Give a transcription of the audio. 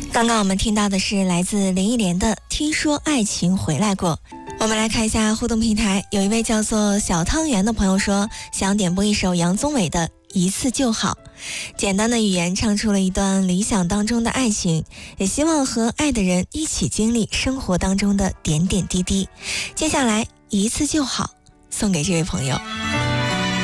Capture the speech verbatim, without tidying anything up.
刚刚我们听到的是来自林忆莲的《听说爱情回来过》。我们来看一下互动平台，有一位叫做小汤圆的朋友说，想点播一首杨宗纬的《一次就好》，简单的语言唱出了一段理想当中的爱情，也希望和爱的人一起经历生活当中的点点滴滴。接下来一次就好，送给这位朋友。